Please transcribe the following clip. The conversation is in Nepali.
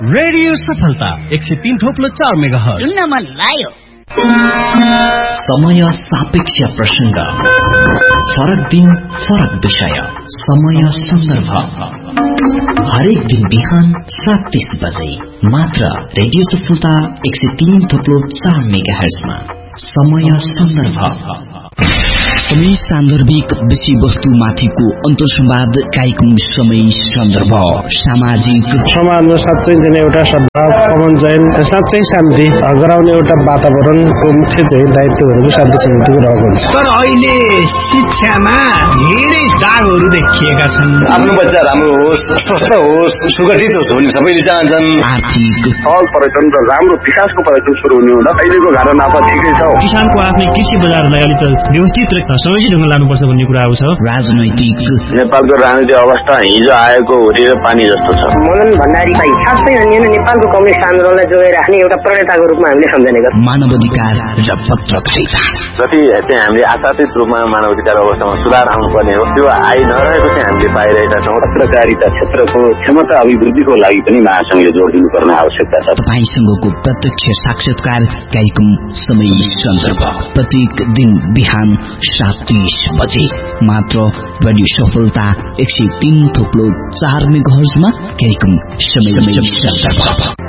रेडियो सफलता 103.4 मेगाहर्ज सुन्न मन लाग्यो। समय सापेक्ष प्रसंग, फरक दिन फरक विषय, समय सन्दर्भ। हरेक दिन बिहान 7:30 बजे मात्र रेडियो सफलता 103.4 मेगाहर्जमा समय सन्दर्भ। समय सान्दर्भिक विषय वस्तु माथिको अन्तर्संवाद कार्यक्रम समय सन्दर्भ। सामाजिक समाजमा साँच्चै चाहिँ एउटा सद्भाव, अमन चयन, साँच्चै शान्ति गराउने एउटा वातावरणको मुख्य चाहिँ दायित्वहरूको शान्ति समितिको रहेको हुन्छ। तर अहिले शिक्षामा धेरै दागहरू देखिएका छन्। आफ्नो बच्चा राम्रो होस्, स्वस्थ होस्, सुगठित होस् भन्ने सबैले चाहन्छन्। आर्थिक सहज पर्यटन र राम्रो विकासको पर्यटन सुरु हुने हुँदा अहिलेको धारणा नाफा ठिकै छ। किसानको आफ्नै कृषि बजारलाई अलिक व्यवस्थित र सजिलो ढङ्गले लानुपर्छ भन्ने कुरा आउँछ। राजनैतिक नेपालको राजनीतिक अवस्था हिजो आएको होरी र पानी जस्तो छ। मदन भण्डारीलाई खासै नेपालको कम्युनिस्ट आन्दोलनलाई जोगाइ राख्ने एउटा प्रणेताको रूपमा हामीले सम्झनेका छौँ। मानवाधिकार र पत्रकारिता जति चाहिँ हामीले आशातीत रूपमा मानवाधिकार अवस्थामा सुधार आउनुपर्ने हो त्यो आइनरहेको चाहिँ हामीले पाइरहेका छौँ। पत्रकारिता क्षेत्रको क्षमता अभिवृद्धिको लागि पनि महासंघले जोड दिनुपर्ने आवश्यकता छ। तपाईसँगको प्रत्यक्ष साक्षात्कार कार्यक्रम समय सन्दर्भ प्रत्येक दिन बिहान 7:30 बजे मात्र रेडियो सफलता 103.4 मेगाहर्जमा कार्यक्रम समय सन्दर्भ।